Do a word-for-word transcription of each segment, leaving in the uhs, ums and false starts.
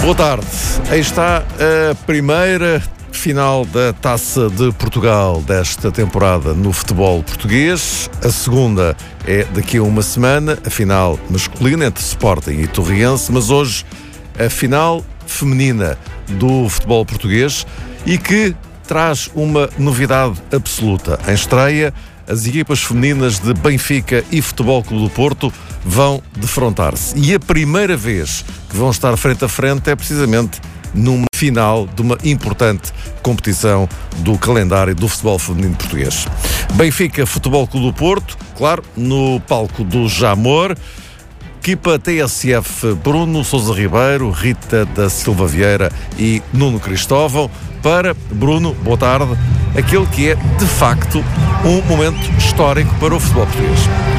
Boa tarde. Aí está a primeira final da Taça de Portugal desta temporada no futebol português. A segunda é daqui a uma semana, a final masculina entre Sporting e Torriense, mas hoje a final feminina do futebol português e que traz uma novidade absoluta. Em estreia, as equipas femininas de Benfica e Futebol Clube do Porto vão defrontar-se. E a primeira vez que vão estar frente a frente é precisamente numa final de uma importante competição do calendário do futebol feminino português. Benfica Futebol Clube do Porto, claro, no palco do Jamor. Equipa T S F Bruno Sousa Ribeiro, Rita da Silva Vieira e Nuno Cristóvão. Para Bruno, boa tarde, aquele que é, de facto, um momento histórico para o futebol português.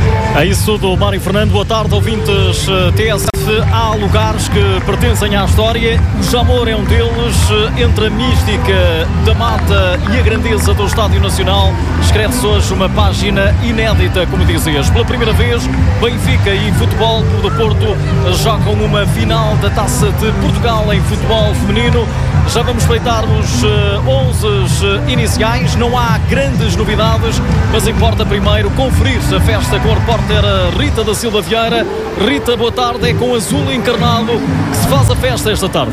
É isso do Mário Fernando. Boa tarde, ouvintes T S F. Há lugares que pertencem à história. O Jamor é um deles. Entre a mística da mata e a grandeza do Estádio Nacional, escreve-se hoje uma página inédita, como dizias. Pela primeira vez, Benfica e Futebol Clube do Porto jogam uma final da Taça de Portugal em futebol feminino. Já vamos espreitar os onze iniciais. Não há grandes novidades, mas importa primeiro conferir-se a festa com a repórter Rita da Silva Vieira. Rita, boa tarde. É com azul encarnado que se faz a festa esta tarde.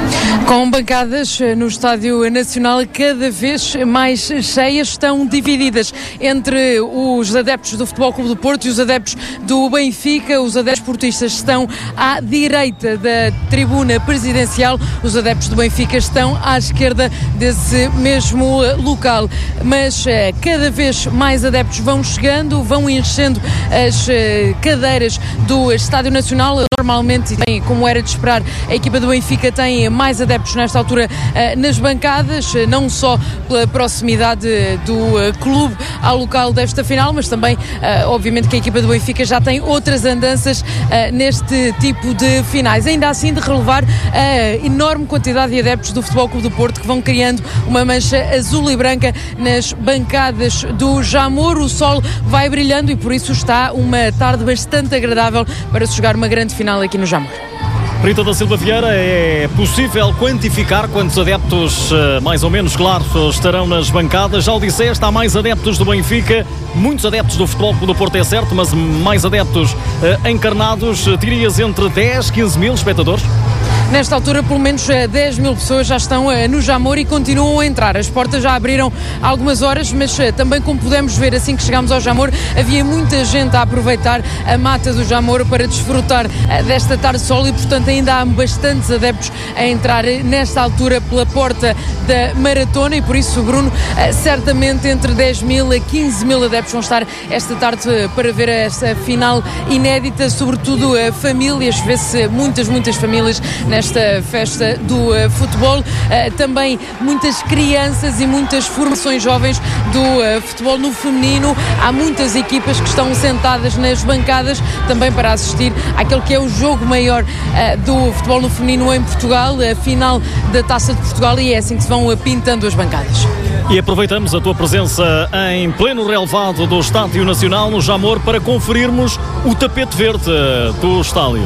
Com bancadas no Estádio Nacional cada vez mais cheias, estão divididas entre os adeptos do Futebol Clube do Porto e os adeptos do Benfica. Os adeptos portistas estão à direita da tribuna presidencial, os adeptos do Benfica estão à esquerda desse mesmo local. Mas cada vez mais adeptos vão chegando, vão enchendo as cadeiras do Estádio Nacional. Normalmente, como era de esperar, a equipa do Benfica tem mais adeptos nesta altura uh, nas bancadas, uh, não só pela proximidade do uh, clube ao local desta final, mas também, uh, obviamente, que a equipa do Benfica já tem outras andanças uh, neste tipo de finais. Ainda assim, de relevar a enorme quantidade de adeptos do Futebol Clube do Porto que vão criando uma mancha azul e branca nas bancadas do Jamor. O sol vai brilhando e por isso está uma tarde bastante agradável para se jogar uma grande final aqui no Jamor. Rita da Silva Vieira, é possível quantificar quantos adeptos, mais ou menos, claro, estarão nas bancadas? Já o disseste, há mais adeptos do Benfica, muitos adeptos do Futebol Clube do Porto, é certo, mas mais adeptos encarnados, dirias entre dez, quinze mil espectadores? Nesta altura, pelo menos dez mil pessoas já estão no Jamor e continuam a entrar. As portas já abriram há algumas horas, mas também, como pudemos ver assim que chegámos ao Jamor, havia muita gente a aproveitar a mata do Jamor para desfrutar desta tarde de sol e, portanto, ainda há bastantes adeptos a entrar nesta altura pela porta da maratona e, por isso, Bruno, certamente entre dez mil a quinze mil adeptos vão estar esta tarde para ver esta final inédita, sobretudo famílias, vê-se muitas, muitas famílias nesta festa do uh, futebol, uh, também muitas crianças e muitas formações jovens do uh, futebol no feminino. Há muitas equipas que estão sentadas nas bancadas também para assistir àquele que é o jogo maior uh, do futebol no feminino em Portugal, a final da Taça de Portugal, e é assim que se vão uh, pintando as bancadas. E aproveitamos a tua presença em pleno relevado do Estádio Nacional no Jamor para conferirmos o tapete verde do estádio.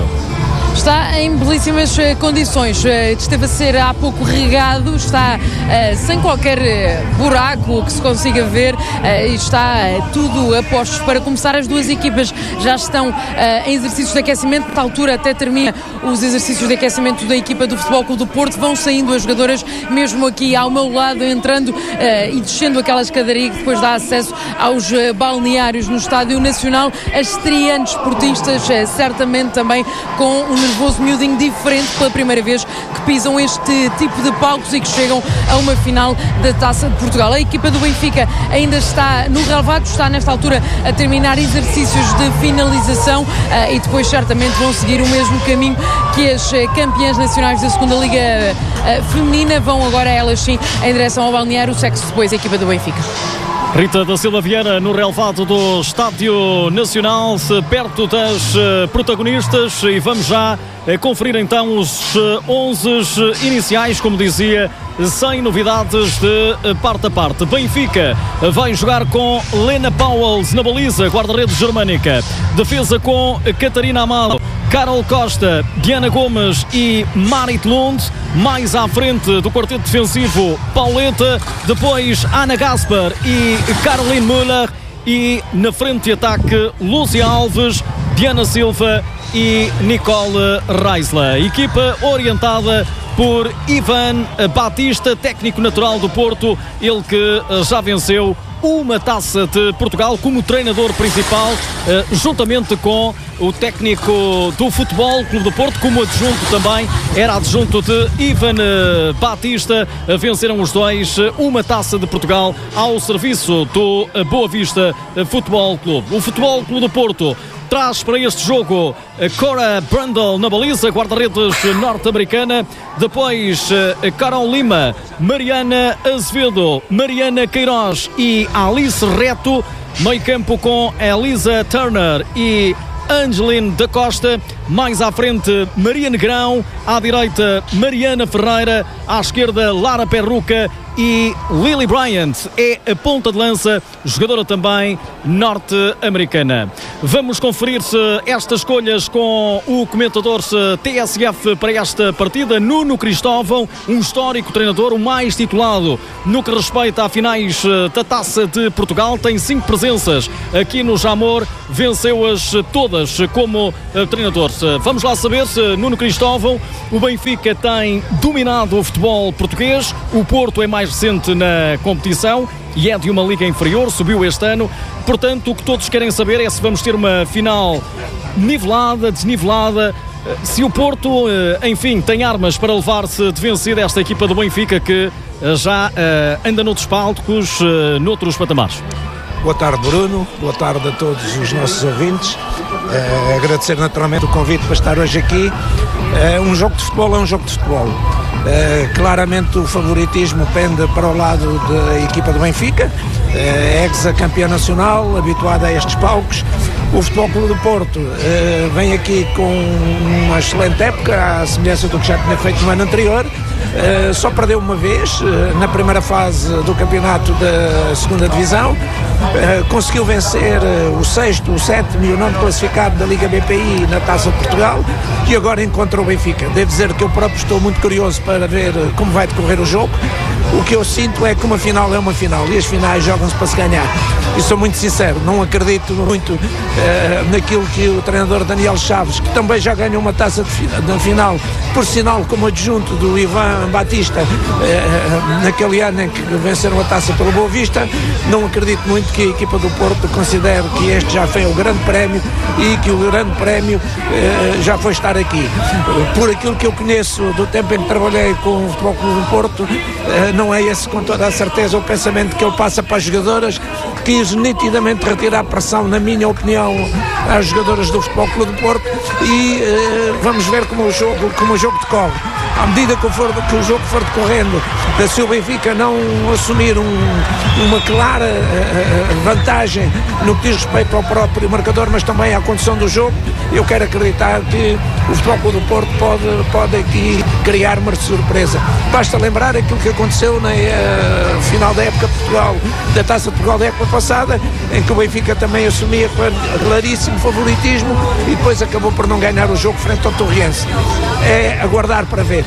Está em belíssimas uh, condições, uh, esteve a ser há pouco regado, está uh, sem qualquer uh, buraco que se consiga ver, uh, está uh, tudo a postos para começar. As duas equipas já estão uh, em exercícios de aquecimento, nesta altura até termina os exercícios de aquecimento da equipa do Futebol Clube do Porto, vão saindo as jogadoras mesmo aqui ao meu lado, entrando uh, e descendo aquela escadaria que depois dá acesso aos uh, balneários no Estádio Nacional. As estreantes portistas, uh, certamente também com um nervoso miudinho diferente, pela primeira vez que pisam este tipo de palcos e que chegam a uma final da Taça de Portugal. A equipa do Benfica ainda está no relevado, está nesta altura a terminar exercícios de finalização uh, e depois certamente vão seguir o mesmo caminho que as uh, campeãs nacionais da segunda Liga uh, feminina, vão agora elas sim em direção ao balneário, segue-se depois a equipa do Benfica. Rita da Silva Vieira no relevado do Estádio Nacional, perto das uh, protagonistas, e vamos já uh, conferir então os uh, onze iniciais, como dizia sem novidades de parte a parte. Benfica vai jogar com Lena Pauwels na baliza, guarda-redes germânica. Defesa com Catarina Amado, Carol Costa, Diana Gomes e Marit Lund. Mais à frente do quarteto defensivo, Pauleta, depois Ana Gaspar e Caroline Müller. E na frente de ataque, Lúcia Alves, Diana Silva e Nicole Reisler. Equipa orientada por Ivan Batista, técnico natural do Porto, ele que já venceu uma Taça de Portugal como treinador principal, juntamente com o técnico do Futebol Clube do Porto, como adjunto também, era adjunto de Ivan Batista. Venceram os dois uma Taça de Portugal ao serviço do Boa Vista Futebol Clube. O Futebol Clube do Porto traz para este jogo Cora Brundle na baliza, guarda-redes norte-americana. Depois Carol Lima, Mariana Azevedo, Mariana Queiroz e Alice Reto. Meio campo com Elisa Turner e Angeline da Costa. Mais à frente, Maria Negrão. À direita, Mariana Ferreira. À esquerda, Lara Perruca e Lily Bryant é a ponta de lança, jogadora também norte-americana. Vamos conferir-se estas escolhas com o comentador T S F para esta partida, Nuno Cristóvão, um histórico treinador, o mais titulado no que respeita a finais da Taça de Portugal. Tem cinco presenças aqui no Jamor, venceu-as todas como treinador. Vamos lá saber se Nuno Cristóvão, o Benfica tem dominado o futebol português, o Porto é mais recente na competição e é de uma liga inferior, subiu este ano. Portanto, o que todos querem saber é se vamos ter uma final nivelada, desnivelada, se o Porto, enfim, tem armas para levar-se de vencida esta equipa do Benfica que já anda noutros palcos, noutros patamares. Boa tarde, Bruno. Boa tarde a todos os nossos ouvintes. Uh, agradecer naturalmente o convite para estar hoje aqui. Uh, um jogo de futebol é um jogo de futebol. Uh, claramente o favoritismo pende para o lado da equipa do Benfica, uh, ex-campeã nacional, habituada a estes palcos. O Futebol Clube do Porto uh, vem aqui com uma excelente época, à semelhança do que já tinha feito no ano anterior. Uh, só perdeu uma vez, uh, na primeira fase do campeonato da segunda Divisão. Uh, conseguiu vencer uh, o sexto, o sétimo e o nono classificado da Liga B P I na Taça de Portugal, e agora encontra o Benfica. Devo dizer que eu próprio estou muito curioso para ver uh, como vai decorrer o jogo. O que eu sinto é que uma final é uma final e as finais jogam-se para se ganhar. E sou muito sincero, não acredito muito uh, naquilo que o treinador Daniel Chaves, que também já ganhou uma taça de, fi- de final, por sinal como adjunto do Ivan Batista, uh, naquele ano em que venceram a taça pelo Boa Vista, não acredito muito que a equipa do Porto considere que este já foi o grande prémio e que o grande prémio uh, já foi estar aqui. Uh, por aquilo que eu conheço do tempo em que trabalhei com o Futebol Clube do Porto, uh, não é esse com toda a certeza o pensamento que ele passa para as jogadoras. Quis nitidamente retirar pressão, na minha opinião, às jogadoras do Futebol Clube do Porto e uh, vamos ver como o jogo, como o jogo decorre. À medida que o, for, que o jogo for decorrendo, se o Benfica não assumir um, uma clara uh, vantagem no que diz respeito ao próprio marcador, mas também à condição do jogo, eu quero acreditar que o Futebol Clube do Porto pode, pode aqui criar uma surpresa. Basta lembrar aquilo que aconteceu na uh, final da época Portugal, da Taça de Portugal da época passada, em que o Benfica também assumia claríssimo favoritismo e depois acabou por não ganhar o jogo frente ao Torriense. É aguardar para ver.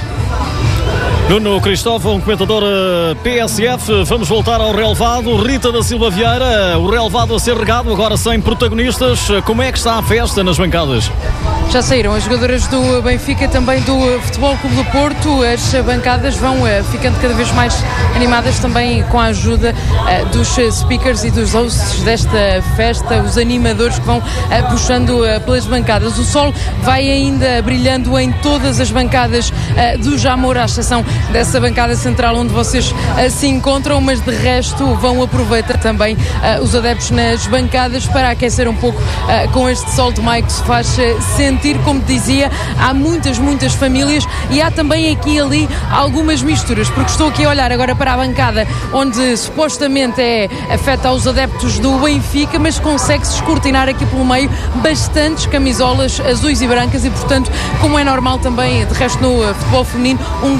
Nuno Cristóvão, comentador P S F. Vamos voltar ao relevado. Rita da Silva Vieira, o relevado a ser regado, agora sem protagonistas. Como é que está a festa nas bancadas? Já saíram as jogadoras do Benfica, também do Futebol Clube do Porto. As bancadas vão uh, ficando cada vez mais animadas, também com a ajuda uh, dos speakers e dos hosts desta festa, os animadores que vão uh, puxando uh, pelas bancadas. O sol vai ainda brilhando em todas as bancadas uh, do Jamor, à exceção dessa bancada central onde vocês uh, se encontram, mas de resto vão aproveitar também uh, os adeptos nas bancadas para aquecer um pouco uh, com este sol de maio que se faz uh, sentir. Como dizia, há muitas, muitas famílias e há também aqui e ali algumas misturas, porque estou aqui a olhar agora para a bancada onde supostamente é afeta aos adeptos do Benfica, mas consegue-se escrutinar aqui pelo meio bastantes camisolas azuis e brancas e, portanto, como é normal também, de resto no futebol feminino, um grande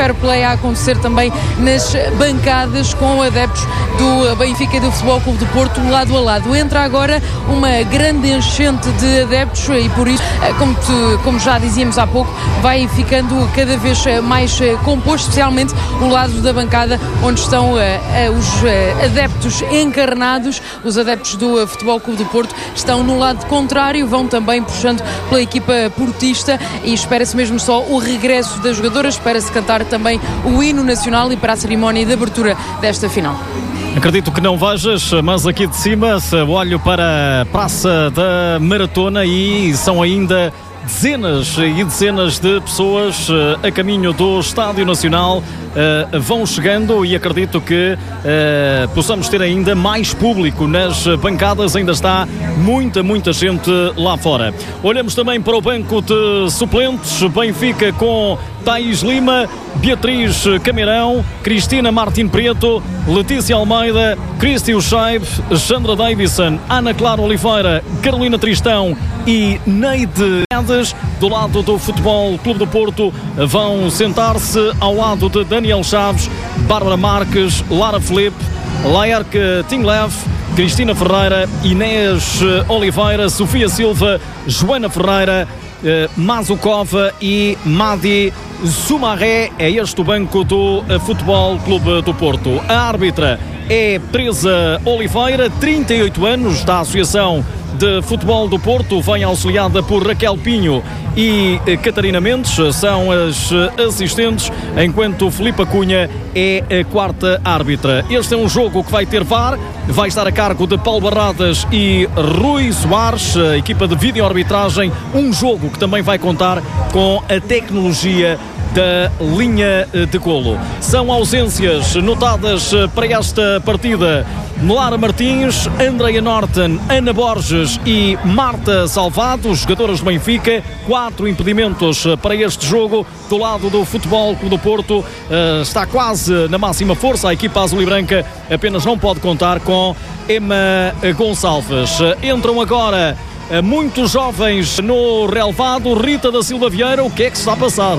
fair play a acontecer também nas bancadas, com adeptos do Benfica e do Futebol Clube do Porto lado a lado. Entra agora uma grande enchente de adeptos e por isso, como, te, como já dizíamos há pouco, vai ficando cada vez mais composto, especialmente o lado da bancada onde estão uh, uh, os uh, adeptos encarnados. Os adeptos do uh, Futebol Clube do Porto estão no lado contrário, vão também puxando pela equipa portista e espera-se mesmo só o regresso das jogadoras, espera-se cantar também o hino nacional e para a cerimónia de abertura desta final. Acredito que não vejas, mas aqui de cima olho para a Praça da Maratona e são ainda dezenas e dezenas de pessoas uh, a caminho do Estádio Nacional uh, vão chegando e acredito que uh, possamos ter ainda mais público nas bancadas. Ainda está muita, muita gente lá fora. Olhamos também para o banco de suplentes. Benfica com Thaís Lima, Beatriz Cameirão, Cristina Martin Preto, Letícia Almeida, Cristi Ucheib, Sandra Davison, Ana Clara Oliveira, Carolina Tristão e Neide Guedes. Do lado do Futebol Clube do Porto vão sentar-se ao lado de Daniel Chaves, Bárbara Marques, Lara Felipe, Laerque Tinglev, Cristina Ferreira, Inês Oliveira, Sofia Silva, Joana Ferreira, Uh, Mazukova e Madi Soumaré. É este o banco do uh, Futebol Clube do Porto. A árbitra é Teresa Oliveira, trinta e oito anos, da Associação de Futebol do Porto, vem auxiliada por Raquel Pinho e uh, Catarina Mendes, são as uh, assistentes, enquanto Filipa Cunha é a quarta árbitra. Este é um jogo que vai ter V A R, vai estar a cargo de Paulo Barradas e Rui Soares, a equipa de vídeo-arbitragem, um jogo que também vai contar com a tecnologia da linha de golo. São ausências notadas para esta partida: Lara Martins, Andreia Norton, Ana Borges e Marta Salvado, jogadoras do Benfica. Quatro impedimentos para este jogo. Do lado do Futebol Clube do Porto, está quase na máxima força a equipa azul e branca, apenas não pode contar com Emma Gonçalves. Entram agora muitos jovens no relevado. Rita da Silva Vieira, o que é que se está a passar?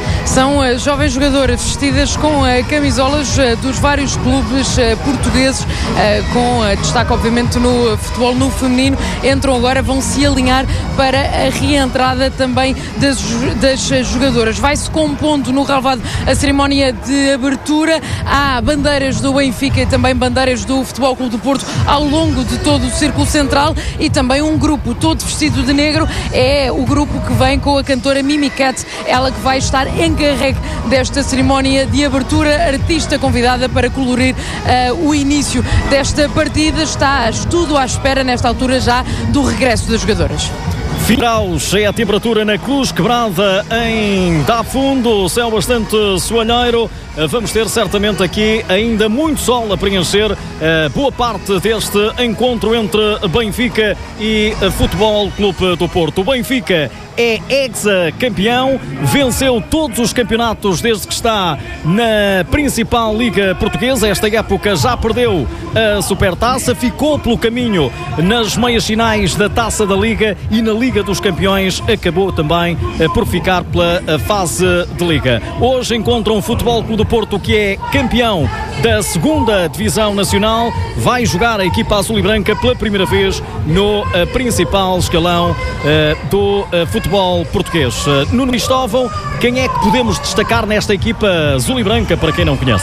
São uh, jovens jogadoras vestidas com uh, camisolas uh, dos vários clubes uh, portugueses, uh, com uh, destaque obviamente no futebol no feminino. Entram agora, vão se alinhar para a reentrada também das, das jogadoras. Vai-se compondo no relvado a cerimónia de abertura. Há bandeiras do Benfica e também bandeiras do Futebol Clube do Porto ao longo de todo o círculo central e também um grupo todo vestido de negro. É o grupo que vem com a cantora Mimi Cat, ela que vai estar em encarregue desta cerimónia de abertura, artista convidada para colorir uh, o início desta partida. Está tudo à espera nesta altura já do regresso das jogadoras. Graus é a temperatura na Cruz Quebrada em Dá Fundo, céu bastante soalheiro. Vamos ter certamente aqui ainda muito sol a preencher uh, boa parte deste encontro entre Benfica e Futebol Clube do Porto. O Benfica é ex-campeão, venceu todos os campeonatos desde que está na principal Liga Portuguesa. Esta época já perdeu a Supertaça, ficou pelo caminho nas meias finais da Taça da Liga e na Liga dos Campeões acabou também por ficar pela fase de Liga. Hoje encontra um Futebol Clube do Porto que é campeão da segunda Divisão Nacional, vai jogar a equipa azul e branca pela primeira vez no uh, principal escalão uh, do uh, futebol português. Uh, Nuno Cristóvão, quem é que podemos destacar nesta equipa azul e branca, para quem não conhece?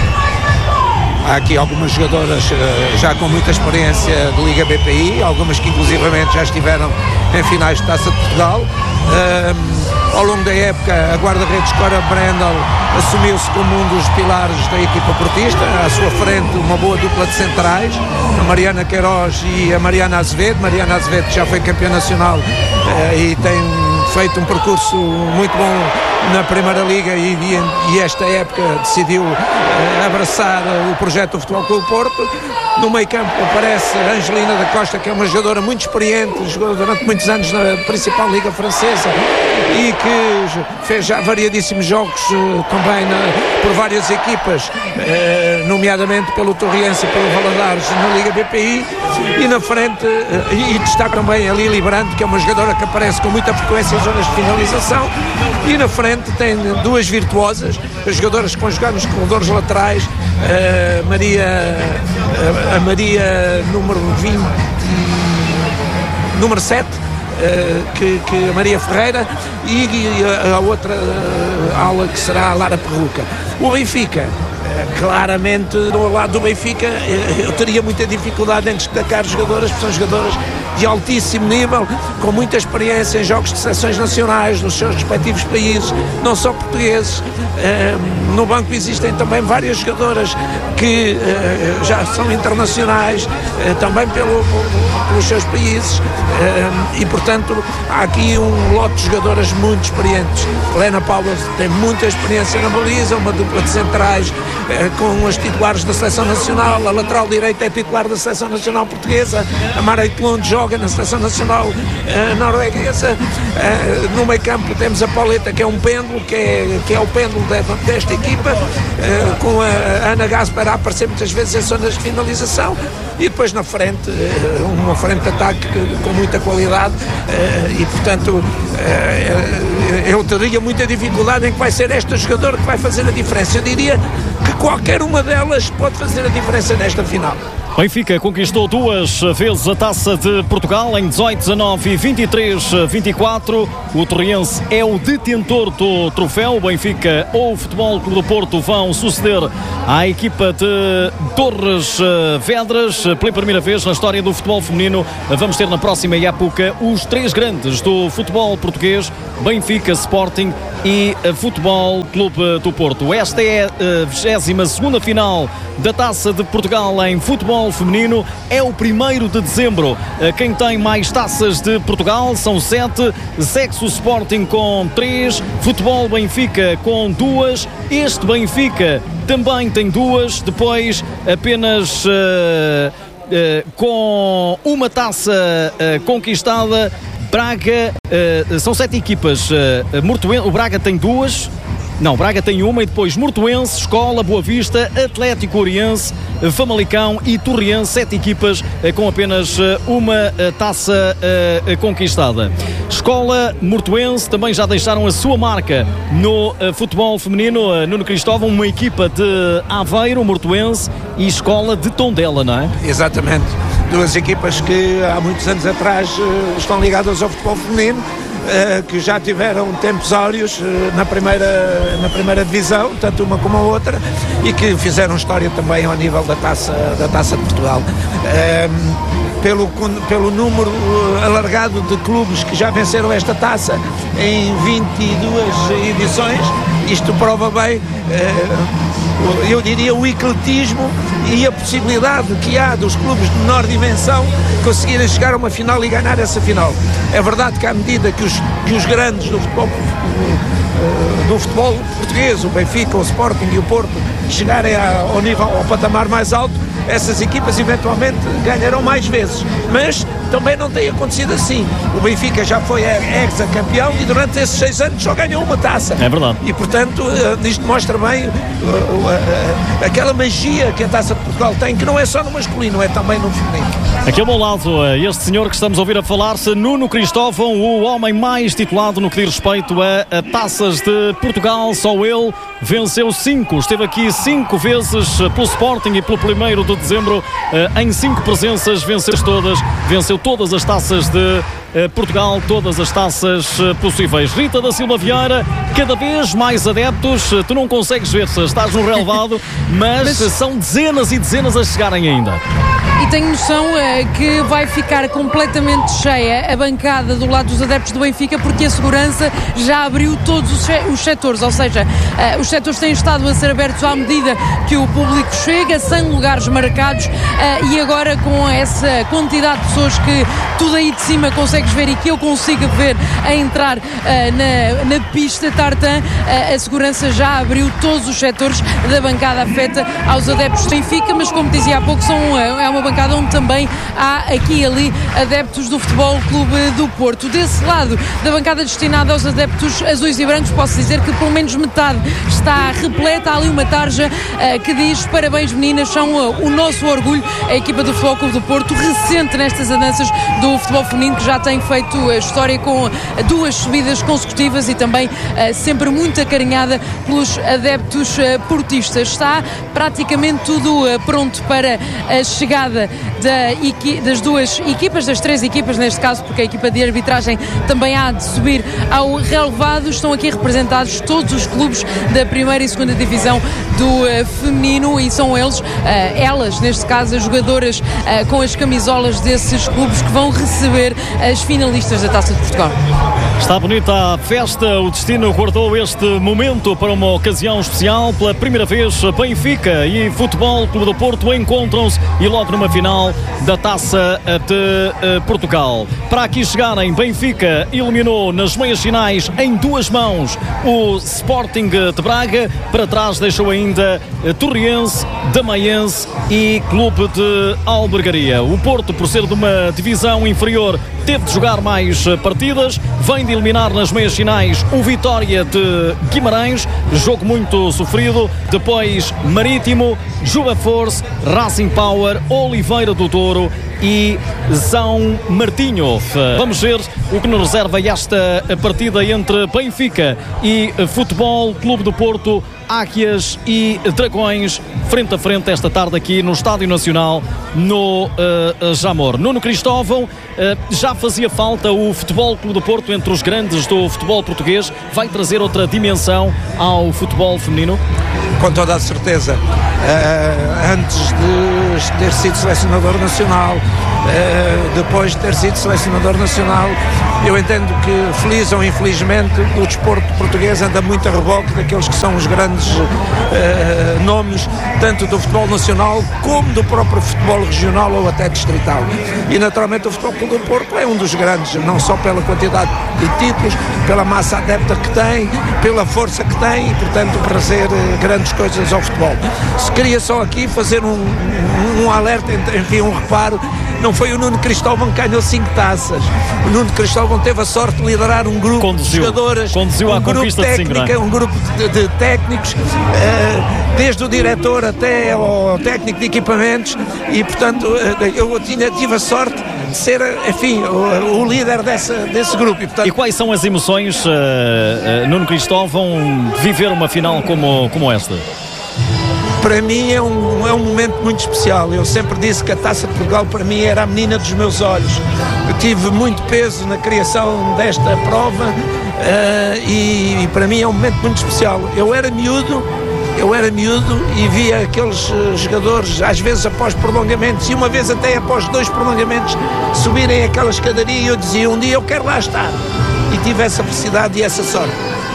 Há aqui algumas jogadoras uh, já com muita experiência de Liga B P I, algumas que inclusivamente já estiveram em finais de Taça de Portugal. Uh, ao longo da época, a guarda-redes Cora Brendel assumiu-se como um dos pilares da equipa portista. À sua frente, uma boa dupla de centrais, a Mariana Queiroz e a Mariana Azevedo. Mariana Azevedo já foi campeã nacional uh, e tem feito um percurso muito bom na Primeira Liga e, e, e esta época decidiu uh, abraçar uh, o projeto do Futebol Clube do Porto. No meio campo aparece a Angelina da Costa, que é uma jogadora muito experiente, jogou durante muitos anos na principal liga francesa e que fez já variadíssimos jogos também na, por várias equipas, eh, nomeadamente pelo Torriense e pelo Valadares na Liga B P I. E na frente, e, e destaca também a Lili Brandt, que é uma jogadora que aparece com muita frequência em zonas de finalização. E na frente tem duas virtuosas, as jogadoras que vão jogar nos corredores laterais, a Maria, a, a Maria número vinte, número sete, que, que a Maria Ferreira, e, e a, a outra ala que será a Lara Perruca. O Benfica, claramente, do lado do Benfica, eu teria muita dificuldade em destacar jogadoras, porque são jogadoras de altíssimo nível, com muita experiência em jogos de seleções nacionais nos seus respectivos países, não só portugueses. No banco existem também várias jogadoras que já são internacionais, também pelo, pelos seus países, e portanto há aqui um lote de jogadoras muito experientes. Helena Paula tem muita experiência na baliza, uma dupla de centrais com os titulares da Seleção Nacional, a lateral direita é titular da Seleção Nacional Portuguesa, a Mara Eklund joga na Seleção Nacional uh, norueguesa. Uh, no meio campo temos a Pauleta, que é um pêndulo, que é, que é o pêndulo de, desta equipa, uh, com a Ana Gasper a aparecer muitas vezes em zonas de finalização, e depois na frente, uh, uma frente de ataque com muita qualidade, uh, e portanto uh, eu teria muita dificuldade em que vai ser esta jogadora que vai fazer a diferença. Eu diria que qualquer uma delas pode fazer a diferença nesta final. Benfica conquistou duas vezes a Taça de Portugal, em dezoito, dezanove e vinte e três, vinte e quatro. O Torriense é o detentor do troféu. O Benfica ou o Futebol Clube do Porto vão suceder à equipa de Torres Vedras. Pela primeira vez na história do futebol feminino, vamos ter na próxima época os três grandes do futebol português: Benfica, Sporting e Futebol Clube do Porto. Esta é a vigésima segunda final da Taça de Portugal em futebol feminino. É o primeiro de dezembro. Quem tem mais taças de Portugal são sete. Sexo Sporting com três. Futebol Benfica com duas. Este Benfica também tem duas. Depois apenas uh, uh, com uma taça uh, conquistada, Braga, uh, são sete equipas. Uh, Mortoense, o Braga tem duas. Não, Braga tem uma, e depois Mortoense, Escola, Boa Vista, Atlético Oriense, Famalicão e Torriense, sete equipas com apenas uma taça uh, conquistada. Escola, Mortoense também já deixaram a sua marca no uh, futebol feminino. Uh, Nuno Cristóvão, uma equipa de Aveiro, Mortoense, e Escola de Tondela, não é? Exatamente. Duas equipas que há muitos anos atrás uh, estão ligadas ao futebol feminino. Uh, que já tiveram tempos áureos uh, na, primeira, na primeira divisão, tanto uma como a outra, e que fizeram história também ao nível da Taça, da taça de Portugal. Uh, pelo, pelo número uh, alargado de clubes que já venceram esta taça em vinte e duas edições, isto prova bem, uh, eu diria, o ecletismo e a possibilidade que há dos clubes de menor dimensão conseguirem chegar a uma final e ganhar essa final. É verdade que à medida que os, que os grandes do futebol, do futebol português, o Benfica, o Sporting e o Porto, chegarem ao nível, ao patamar mais alto, essas equipas eventualmente ganharão mais vezes, mas também não tem acontecido assim. O Benfica já foi ex-campeão e durante esses seis anos só ganhou uma taça. É verdade. E portanto isto mostra bem aquela magia que a Taça de Portugal tem, que não é só no masculino, é também no feminino. Aqui ao meu lado, este senhor que estamos a ouvir a falar-se, Nuno Cristóvão, o homem mais titulado no que diz respeito a, a taças de Portugal. Só ele venceu cinco, esteve aqui cinco vezes pelo Sporting e pelo primeiro de dezembro, em cinco presenças, venceu todas, venceu todas as taças de Portugal, todas as taças possíveis. Rita da Silva Vieira, cada vez mais adeptos, tu não consegues ver se estás no relevado, mas, mas são dezenas e dezenas a chegarem ainda. E tenho noção, que vai ficar completamente cheia a bancada do lado dos adeptos do Benfica, porque a segurança já abriu todos os, os setores, ou seja, uh, os setores têm estado a ser abertos à medida que o público chega, sem lugares marcados, uh, e agora com essa quantidade de pessoas que tu daí de cima consegues ver e que eu consigo ver a entrar uh, na, na pista tartan, uh, a segurança já abriu todos os setores da bancada afeta aos adeptos do Benfica, mas como dizia há pouco, são, uh, é uma bancada onde também há aqui e ali adeptos do Futebol Clube do Porto. Desse lado da bancada destinada aos adeptos azuis e brancos, posso dizer que pelo menos metade está repleta. Há ali uma tarja uh, que diz: parabéns meninas, são uh, o nosso orgulho. A equipa do Futebol Clube do Porto, recente nestas andanças do futebol feminino, que já tem feito a história com uh, duas subidas consecutivas e também uh, sempre muito acarinhada pelos adeptos uh, portistas. Está praticamente tudo uh, pronto para a chegada da equi- das duas equipas, das três equipas neste caso, porque a equipa de arbitragem também há de subir ao relevado. Estão aqui representados todos os clubes da primeira e segunda divisão do uh, feminino, e são eles, uh, elas neste caso, as jogadoras uh, com as camisolas desses clubes que vão receber as finalistas da Taça de Portugal. Está bonita a festa, o destino guardou este momento para uma ocasião especial. Pela primeira vez, Benfica e Futebol Clube do Porto encontram-se, e logo numa final da Taça de Portugal. Para aqui chegarem, Benfica eliminou nas meias finais em duas mãos o Sporting de Braga. Para trás deixou ainda Torriense, Damaiense e Clube de Albergaria. O Porto, por ser de uma divisão inferior, teve de jogar mais partidas, vem de eliminar nas meias finais o Vitória de Guimarães, jogo muito sofrido. Depois Marítimo, Juba Force, Racing Power, Oliveira do Douro e São Martinho. Vamos ver o que nos reserva esta partida entre Benfica e Futebol Clube do Porto. Águias e Dragões, frente a frente esta tarde aqui no Estádio Nacional, no uh, Jamor. Nuno Cristóvão, uh, já fazia falta o Futebol Clube do Porto entre os grandes do futebol português. Vai trazer outra dimensão ao futebol feminino? Com toda a certeza. Uh, antes de ter sido selecionador nacional, uh, depois de ter sido selecionador nacional, eu entendo que, feliz ou infelizmente, o desporto português anda muito a reboque daqueles que são os grandes uh, nomes, tanto do futebol nacional como do próprio futebol regional ou até distrital. E naturalmente o Futebol Clube do Porto é um dos grandes, não só pela quantidade de títulos, pela massa adepta que tem, pela força que tem e, portanto, para fazer uh, grandes coisas ao futebol. Se queria só aqui fazer um, um, um alerta, enfim, um reparo. Não foi o Nuno Cristóvão que ganhou cinco taças. O Nuno Cristóvão teve a sorte de liderar um grupo conduziu, de jogadoras, conduziu um, grupo técnica, de um grupo de, de técnicos, uh, desde o diretor até ao técnico de equipamentos, e portanto uh, eu tinha, tive a sorte de ser, enfim, o, o líder dessa, desse grupo. E, portanto... e quais são as emoções, uh, uh, Nuno Cristóvão, de viver uma final como, como esta? Para mim é um, é um momento muito especial. Eu sempre disse que a Taça de Portugal para mim era a menina dos meus olhos. Eu tive muito peso na criação desta prova uh, e, e para mim é um momento muito especial. Eu era miúdo, eu era miúdo e via aqueles uh, jogadores, às vezes após prolongamentos, e uma vez até após dois prolongamentos, subirem aquela escadaria, e eu dizia: um dia eu quero lá estar. E tive essa felicidade e essa sorte.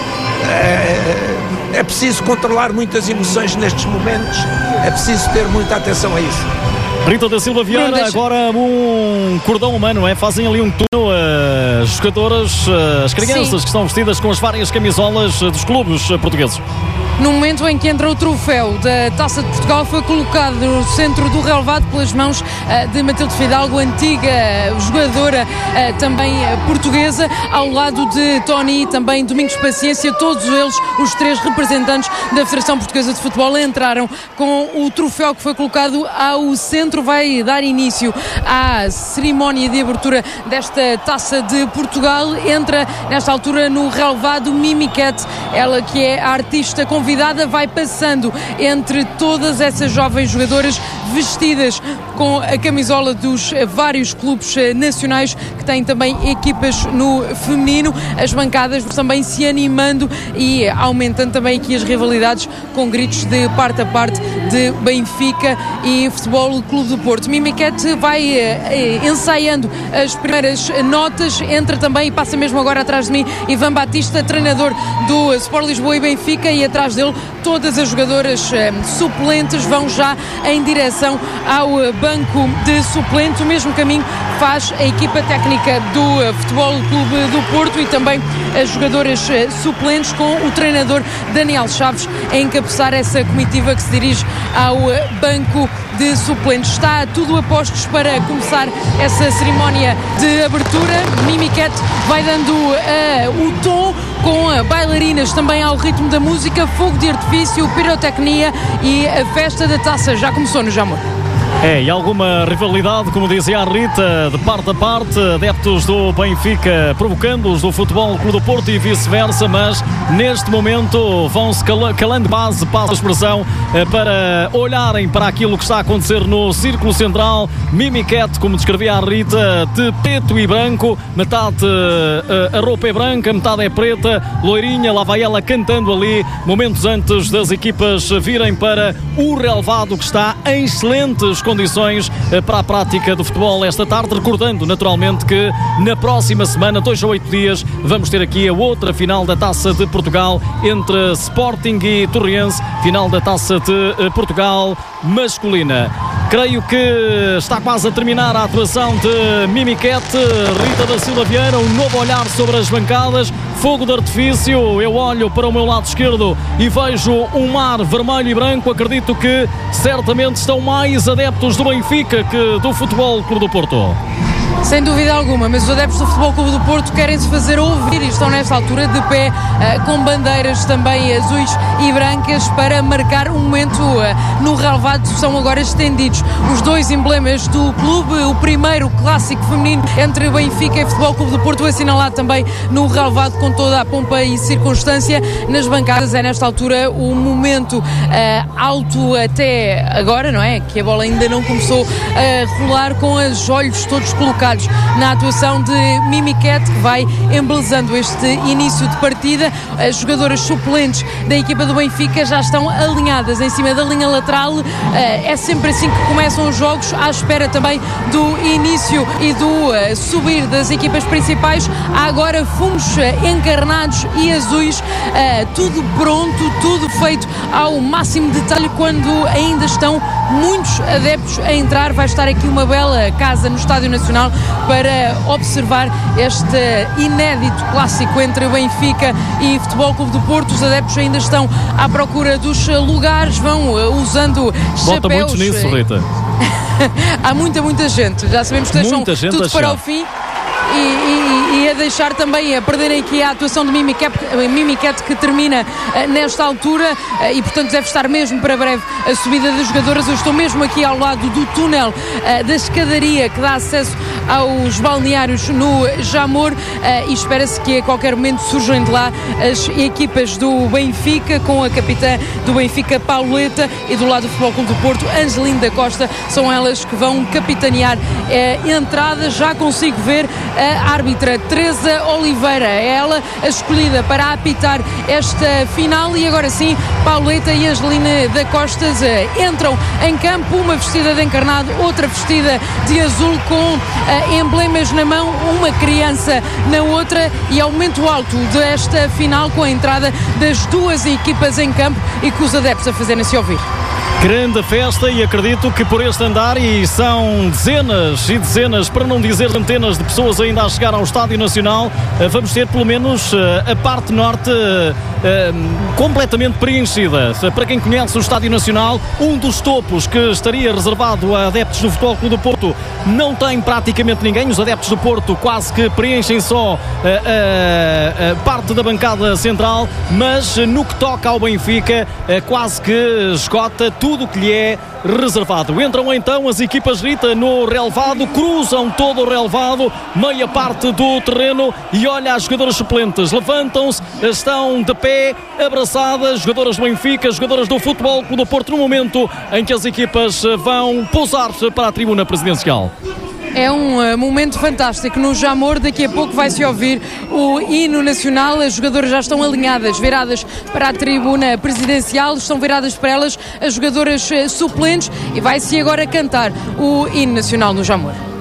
Uh, É preciso controlar muitas emoções nestes momentos, é preciso ter muita atenção a isso. Rita da Silva Viana, Não, deixa... agora um cordão humano, é? Fazem ali um turno as jogadoras, as crianças Sim. que estão vestidas com as várias camisolas dos clubes portugueses. No momento em que entra o troféu da Taça de Portugal, foi colocado no centro do relevado pelas mãos uh, de Matilde Fidalgo, antiga jogadora uh, também uh, portuguesa, ao lado de Tony e também Domingos Paciência. Todos eles, os três representantes da Federação Portuguesa de Futebol, entraram com o troféu que foi colocado ao centro. Vai dar início à cerimónia de abertura desta Taça de Portugal. Entra nesta altura no relevado Mimi Cat, ela que é a artista com convidada, vai passando entre todas essas jovens jogadoras vestidas com a camisola dos vários clubes nacionais que que tem também equipas no feminino, as bancadas também se animando e aumentando também aqui as rivalidades com gritos de parte a parte de Benfica e Futebol Clube do Porto. Mimiquete vai eh, ensaiando as primeiras notas, entra também e passa mesmo agora atrás de mim Ivan Batista, treinador do Sport Lisboa e Benfica, e atrás dele todas as jogadoras eh, suplentes vão já em direção ao eh, banco de suplentes. O mesmo caminho faz a equipa técnica do eh, Futebol Clube do Porto e também as jogadoras eh, suplentes, com o treinador Daniel Chaves a encabeçar essa comitiva que se dirige ao eh, banco de suplentes. Está tudo a postos para começar essa cerimónia de abertura. Mimiquete vai dando uh, o tom com uh, bailarinas também ao ritmo da música, fogo de artifício, pirotecnia e a festa da taça. Já começou no Jamor. É, e alguma rivalidade, como dizia a Rita, de parte a parte, adeptos do Benfica provocando-os do Futebol Clube do Porto e vice-versa, mas neste momento vão-se calando base, passa a expressão, para olharem para aquilo que está a acontecer no Círculo Central. Mimiquete, como descrevia a Rita, de preto e branco, metade a roupa é branca, metade é preta, loirinha, lá vai ela cantando ali, momentos antes das equipas virem para o relevado, que está em excelentes condições para a prática do futebol esta tarde, recordando naturalmente que na próxima semana, dois a oito dias, vamos ter aqui a outra final da Taça de Portugal entre Sporting e Torriense, final da Taça de Portugal masculina. Creio que está quase a terminar a atuação de Mimiquete. Rita da Silva Vieira, um novo olhar sobre as bancadas, fogo de artifício. Eu olho para o meu lado esquerdo e vejo um mar vermelho e branco. Acredito que certamente estão mais adeptos do Benfica que do Futebol Clube do Porto. Sem dúvida alguma, mas os adeptos do Futebol Clube do Porto querem-se fazer ouvir e estão nesta altura de pé, uh, com bandeiras também azuis e brancas para marcar um momento uh, no relevado. São agora estendidos os dois emblemas do clube, o primeiro clássico feminino entre Benfica e Futebol Clube do Porto, assinalado também no relevado com toda a pompa e circunstância. Nas bancadas é nesta altura o momento uh, alto até agora, não é? Que a bola ainda não começou a rolar, com os olhos todos colocados na atuação de Mimiquete, que vai embelezando este início de partida. As jogadoras suplentes da equipa do Benfica já estão alinhadas em cima da linha lateral. É sempre assim que começam os jogos, à espera também do início e do subir das equipas principais. Há agora fumos encarnados e azuis, tudo pronto, tudo feito ao máximo detalhe, quando ainda estão muitos adeptos a entrar. Vai estar aqui uma bela casa no Estádio Nacional para observar este inédito clássico entre Benfica e Futebol Clube do Porto. Os adeptos ainda estão à procura dos lugares, vão usando chapéus. Bota muito nisso, Rita. Há muita, muita gente. Já sabemos que deixam tudo para o fim. E, e, e a deixar também, a perder aqui a atuação de Mimiquete, Mimiquete que termina uh, nesta altura uh, e portanto deve estar mesmo para breve a subida das jogadoras. Eu estou mesmo aqui ao lado do túnel uh, da escadaria que dá acesso aos balneários no Jamor, uh, e espera-se que a qualquer momento surjam de lá as equipas do Benfica, com a capitã do Benfica, Pauleta, e do lado do Futebol Clube do Porto, Angelina da Costa. São elas que vão capitanear a entrada. Já consigo ver a árbitra Teresa Oliveira, é ela a escolhida para apitar esta final. E agora sim, Pauleta e Angelina da Costa entram em campo, uma vestida de encarnado, outra vestida de azul, com uh, emblemas na mão, uma criança na outra, e ao momento alto desta final, com a entrada das duas equipas em campo e com os adeptos a fazerem-se ouvir. Grande festa, e acredito que por este andar, e são dezenas e dezenas, para não dizer centenas de pessoas ainda a chegar ao Estádio Nacional, vamos ter pelo menos a parte norte completamente preenchida. Para quem conhece o Estádio Nacional, um dos topos que estaria reservado a adeptos do Futebol Clube do Porto não tem praticamente ninguém. Os adeptos do Porto quase que preenchem só a, a, a parte da bancada central, mas no que toca ao Benfica, quase que esgota tudo o que lhe é reservado. Entram então as equipas, Rita, no relevado, cruzam todo o relevado, meia parte do terreno, e olha as jogadoras suplentes, levantam-se, estão de pé, abraçadas, jogadoras do Benfica, jogadoras do Futebol Clube do Porto, no momento em que as equipas vão pousar para a tribuna presidencial. É um uh, momento fantástico no Jamor. Daqui a pouco vai-se ouvir o hino nacional. As jogadoras já estão alinhadas, viradas para a tribuna presidencial, estão viradas para elas as jogadoras uh, suplentes, e vai-se agora cantar o hino nacional no Jamor.